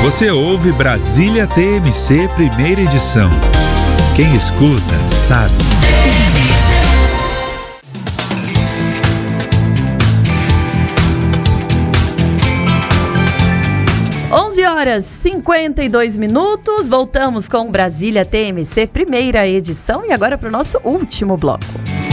Você ouve Brasília TMC, primeira edição. Quem escuta, sabe. 11h52. Voltamos com Brasília TMC, primeira edição. E agora para o nosso último bloco.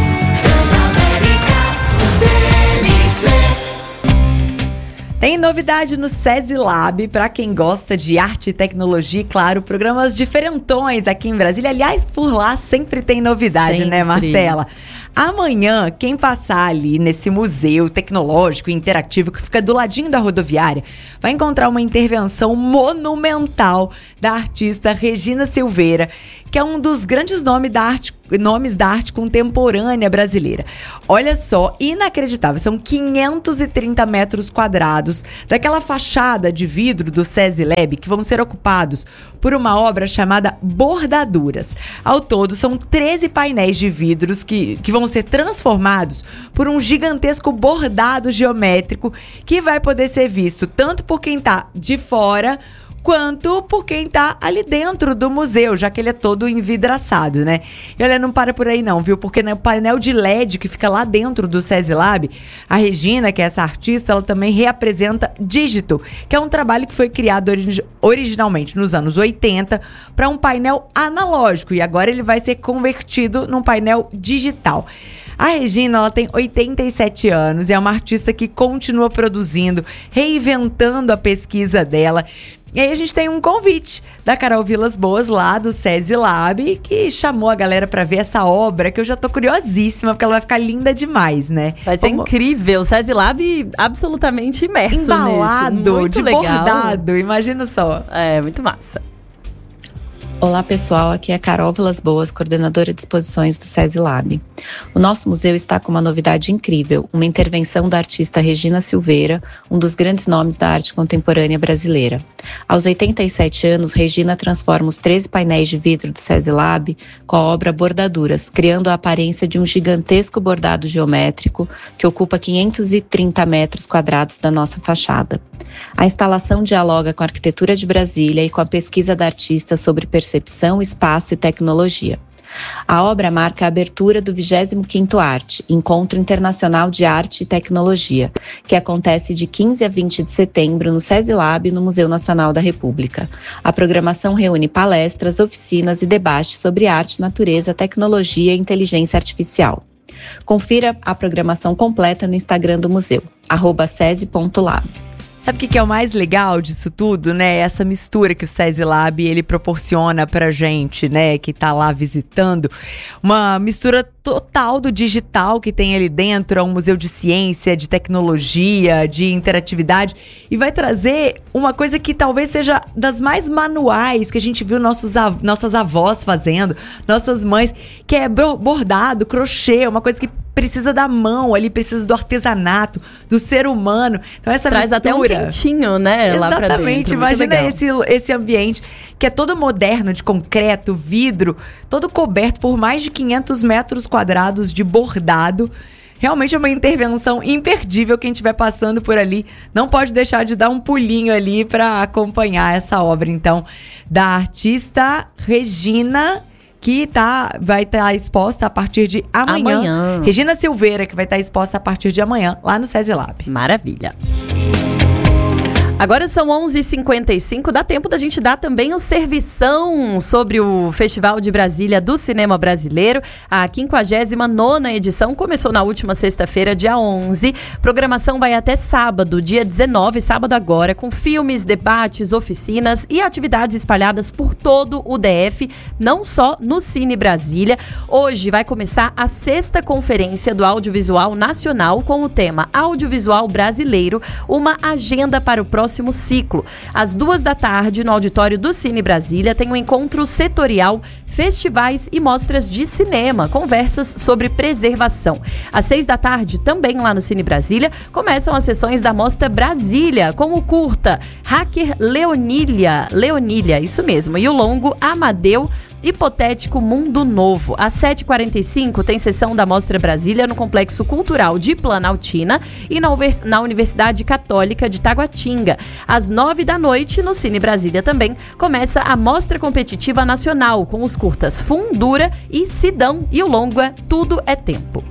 Tem novidade no SESI Lab para quem gosta de arte e tecnologia, e claro, programas diferentões aqui em Brasília. Aliás, por lá sempre tem novidade, sempre, né, Marcela? Amanhã, quem passar ali nesse museu tecnológico e interativo que fica do ladinho da rodoviária, vai encontrar uma intervenção monumental da artista Regina Silveira, que é um dos grandes nomes da arte contemporânea brasileira. Olha só, inacreditável, são 530 metros quadrados daquela fachada de vidro do SESI Lab que vão ser ocupados por uma obra chamada Bordaduras. Ao todo, são 13 painéis de vidros que vão ser transformados por um gigantesco bordado geométrico que vai poder ser visto tanto por quem está de fora quanto por quem tá ali dentro do museu, já que ele é todo envidraçado, né? E olha, não para por aí não, viu? Porque no painel de LED que fica lá dentro do SESI Lab, a Regina, que é essa artista, ela também reapresenta Dígito, que é um trabalho que foi criado originalmente nos anos 80 para um painel analógico e agora ele vai ser convertido num painel digital. A Regina, ela tem 87 anos e é uma artista que continua produzindo, reinventando a pesquisa dela. E aí a gente tem um convite da Carol Vilas Boas, lá do SESI Lab, que chamou a galera pra ver essa obra, que eu já tô curiosíssima, porque ela vai ficar linda demais, né? Vai ser incrível, o SESI Lab absolutamente imerso embalado, nisso. Muito de legal. bordado, imagina só. É, muito massa. Olá pessoal, aqui é Carol Vilas Boas, coordenadora de exposições do SESI Lab. O nosso museu está com uma novidade incrível, uma intervenção da artista Regina Silveira, um dos grandes nomes da arte contemporânea brasileira. Aos 87 anos, Regina transforma os 13 painéis de vidro do SESI Lab com a obra Bordaduras, criando a aparência de um gigantesco bordado geométrico que ocupa 530 metros quadrados da nossa fachada. A instalação dialoga com a arquitetura de Brasília e com a pesquisa da artista sobre percepção, espaço e tecnologia. A obra marca a abertura do 25º Arte, Encontro Internacional de Arte e Tecnologia, que acontece de 15 a 20 de setembro no SESI Lab e no Museu Nacional da República. A programação reúne palestras, oficinas e debates sobre arte, natureza, tecnologia e inteligência artificial. Confira a programação completa no Instagram do museu, @sesi.lab. Sabe o que é o mais legal disso tudo, né? Essa mistura que o SESI Lab, ele proporciona pra gente, né? Que tá lá visitando. Uma mistura total do digital que tem ali dentro. É um museu de ciência, de tecnologia, de interatividade. E vai trazer uma coisa que talvez seja das mais manuais que a gente viu nossas avós fazendo, nossas mães, que é bordado, crochê, uma coisa que precisa da mão ali, precisa do artesanato, do ser humano. Então essa traz mistura, até um quentinho, né? Lá pra dentro. Exatamente, imagina esse ambiente que é todo moderno, de concreto, vidro, todo coberto por mais de 500 metros quadrados de bordado. Realmente é uma intervenção imperdível. Quem estiver passando por ali não pode deixar de dar um pulinho ali para acompanhar essa obra, então, da artista Regina, que vai estar exposta a partir de amanhã. Regina Silveira, que vai estar exposta a partir de amanhã, lá no SESI Lab. Maravilha. Agora são 11h55, dá tempo da gente dar também um servição sobre o Festival de Brasília do Cinema Brasileiro. A 59ª edição começou na última sexta-feira, dia 11. Programação vai até sábado, dia 19, sábado agora, com filmes, debates, oficinas e atividades espalhadas por todo o DF, não só no Cine Brasília. Hoje vai começar a 6ª Conferência do Audiovisual Nacional com o tema Audiovisual Brasileiro, uma agenda para o próximo ciclo. Às 14h, no auditório do Cine Brasília, tem um encontro setorial, festivais e mostras de cinema, conversas sobre preservação. Às 18h, também lá no Cine Brasília, começam as sessões da Mostra Brasília, com o curta Hacker Leonília, isso mesmo, e o longo Amadeu Hipotético Mundo Novo. Às 7h45 tem sessão da Mostra Brasília no Complexo Cultural de Planaltina e na Universidade Católica de Taguatinga. Às 9 da noite, no Cine Brasília também, começa a Mostra Competitiva Nacional com os curtas Fundura e Sidão e o longa Tudo é Tempo.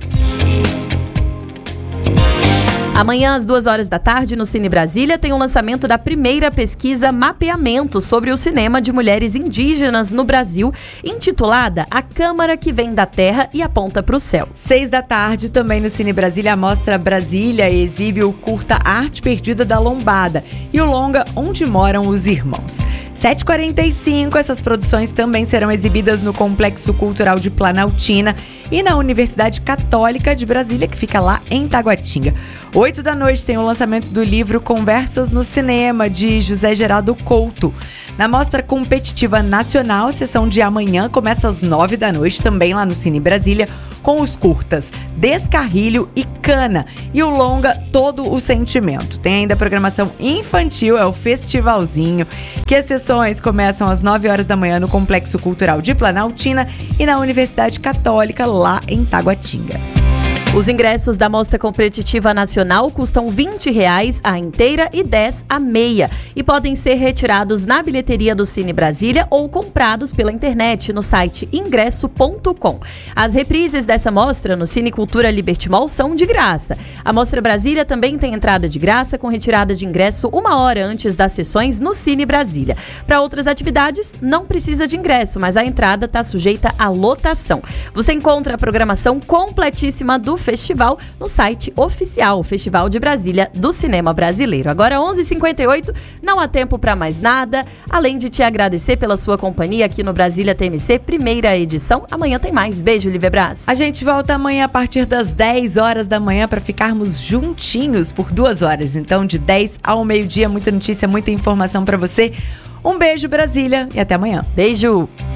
Amanhã, às 2h da tarde, no Cine Brasília, tem o lançamento da primeira pesquisa Mapeamento sobre o cinema de mulheres indígenas no Brasil, intitulada A Câmara que Vem da Terra e Aponta para o Céu. 6 da tarde, também no Cine Brasília, a Mostra Brasília exibe o curta Arte Perdida da Lombada e o longa Onde Moram os Irmãos. 7h45, essas produções também serão exibidas no Complexo Cultural de Planaltina e na Universidade Católica de Brasília, que fica lá em Taguatinga. 8 da noite tem o lançamento do livro Conversas no Cinema, de José Geraldo Couto. Na Mostra Competitiva Nacional, a sessão de amanhã começa às 9 da noite, também lá no Cine Brasília, com os curtas Descarrilho e Cana e o longa Todo o Sentimento. Tem ainda a programação infantil, é o Festivalzinho, que as sessões começam às 9h da manhã no Complexo Cultural de Planaltina e na Universidade Católica, lá em Taguatinga. Os ingressos da Mostra Competitiva Nacional custam R$20 a inteira e R$10 a meia e podem ser retirados na bilheteria do Cine Brasília ou comprados pela internet no site ingresso.com. As reprises dessa mostra no Cine Cultura Liberty Mall são de graça. A Mostra Brasília também tem entrada de graça com retirada de ingresso 1 hora antes das sessões no Cine Brasília. Para outras atividades, não precisa de ingresso, mas a entrada está sujeita à lotação. Você encontra a programação completíssima do festival no site oficial, Festival de Brasília do Cinema Brasileiro. Agora 11h58, não há tempo para mais nada, além de te agradecer pela sua companhia aqui no Brasília TMC, primeira edição. Amanhã tem mais. Beijo, Lívia Braz. A gente volta amanhã a partir das 10h da manhã para ficarmos juntinhos por 2 horas. Então, de 10 ao meio-dia, muita notícia, muita informação para você. Um beijo, Brasília, e até amanhã. Beijo!